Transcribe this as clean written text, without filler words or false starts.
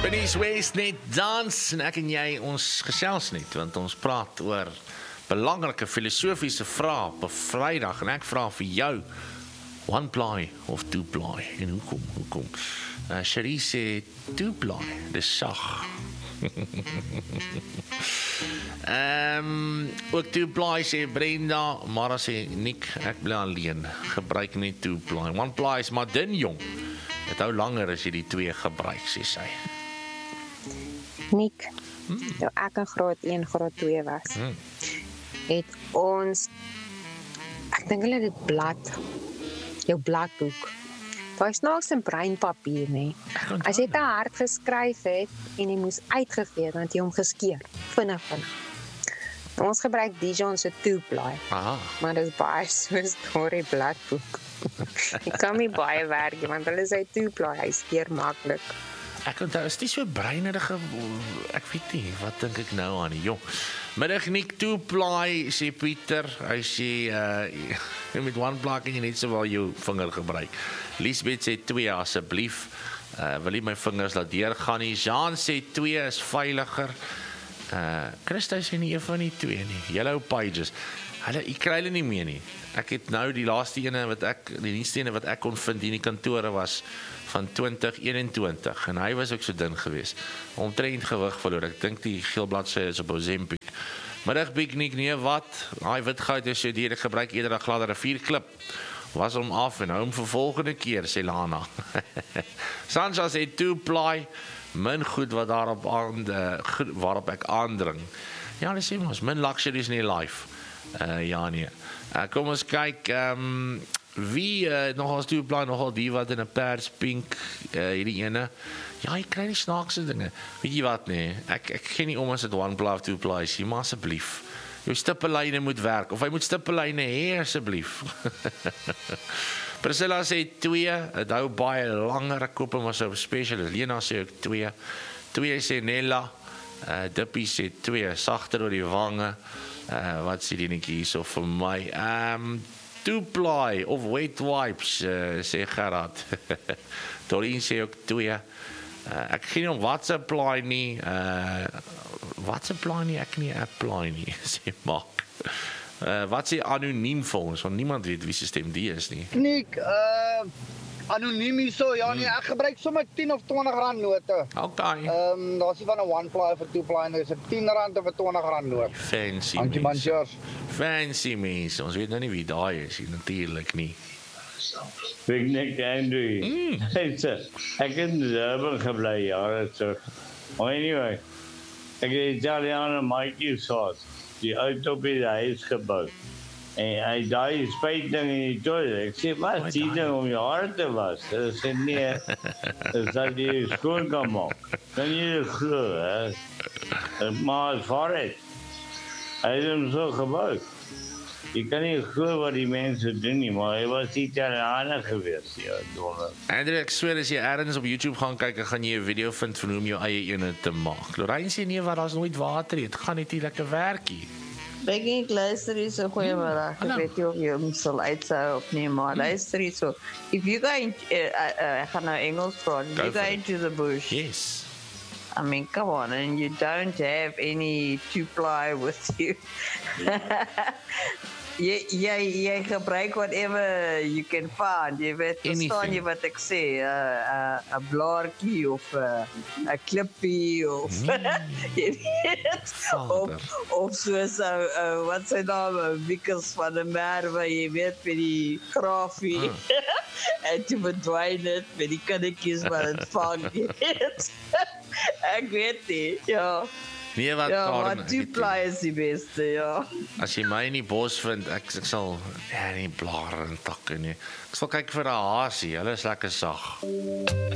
Benny's West net dans en ek en jy ons gesels net want ons praat oor belangrike filosofiese vrae op 'n Vrydag en ek vra vir jou one ply of two ply en hoekom? Cherie sê two ply, dis sag. Ook two ply sê Brenda, Mara sê Nick, ek bly alleen, gebruik net two ply. One ply is maar dun jong. Dit hou langer as jy die twee gebruik, sê sy. Nick, toe ek in graad 1, graad 2 was, het ons, ek dink hulle dit jou bladboek, daar is snaaks in breinpapier, nee. As jy te hard geskryf het, en jy moes uitgegee, dan het jy hom geskeer, vinnig. Ons gebruik Dijon se two-ply, maar dit is baie soos daardie bladboek. Jy kan nie baie werk, want hulle sê two-ply, hy skeer maklik. Ek onthou, is die so breinerige, ek weet nie, wat dink ek nou aan die jong. Middag Nick, two-ply, sê Pieter, hy sê, met one-ply kan jy net so wel jou vinger gebruik. Liesbeth sê 2 asseblief, wil nie my vingers laat deurgaan nie. Jean sê 2 is veiliger. Christa sê nie een van die 2 nie. Yellow pages. Ek kry hulle nie meer nie. Ek het nou die laaste ene die nuutste ene wat ek kon vind in die kantore was van 2021 en hy was ook so dun geweest. Omtrent gewig verloor. Ek dink die geel bladsy is op Ozempic. Middag Piknik, nee wat? Daai wit goud is so duur, ek gebruik eerder 'n gladde rivierklip. Was hom af en hou hom vir volgende keer, sê Lana. Sanja sê two-ply, min goed wat waarop ek aandring. Ja, dis sê ons, min luxuries in die life. Ja nee. Kom ons kyk, wie nogal two-ply, nogal die wat in 'n pers pink, hierdie ene. Ja, jy kry die snaakse dinge. Weet jy wat nee, ek gee nie om as dit one-ply of two-ply is, maar asseblief. Jou stippellyne moet werk, of hy moet stippellyne hê asseblief. Priscilla sê 2, het hou baie langer, ek koop hom as 'n special, Lena sê ook 2, 2 sê Nella, Dippie sê 2, sagter oor die wange, wat sê die netjie hierso vir my, two-ply of wet wipes, sê Gerard, Doreen sê ook 2, ek gee nie om WhatsApp-ply nie, WhatsApp-ply nie, ek nie apply nie, sê Mark. Wat sê anoniem vir ons, want niemand weet wie se stem die is nie. Nick, anoniem hierso, ja nee, ek gebruik sommer 10 of 20 rand note. Okay. Daar's nie van 'n one-ply of 'n two-ply, dis 'n 10 rand of 'n 20 rand noot. Fancy mense. Fancy mense, ons weet nou nie wie daai is, natuurlik nie. Big Nick Andrew. Ek het in Durban gebly jare terug. Anyway, ek het Italiaanse Mikey sauce, die uit op die huis gebou. En hy daai spuitding in die toilet. Ek sê, wat die ding om jou hart te was? Hy sê, nee, dis dat jy skoon kan maak. Kan jy dit glo, hè? Maar het voor het. Hy het hem so gebou. Jy kan nie glo wat die mense doen nie, maar hy was Italianer geweest, ja, domme. Andrew, ek sweer as jy ergens op YouTube gaan kyk, dan gaan jy 'n video vind van hoe om jou eie ene te maak. Lorraine sê nee, wat daar's nooit water nie. Dit gaan net nie lekker werkie. Begging luister hier so goeiemiddag. Ek weet nie of jy hom sal uitsou of nie, maar luister hier so. If you go ek gaan nou Engels praat. If you go into the bush. Yes. I mean, come on, and you don't have any two-ply with you. Jy gebruik whatever you can find. Jy weet, verstaan jy wat ek sê? 'n blaartjie of 'n klippie of jy weet, of soos wat sy naam, Wikkels van der Merwe, jy weet, met die grafie. En toe verdwyn dit met die kindertjies wat het vang, jy weet. Ek weet nie, ja. Nee, wat ja, maar two-ply is die beste, ja. As jy my in die bos vind, ek sal nie blare en takke nie. Ek sal kyk vir 'n hasie, hulle is lekker sag.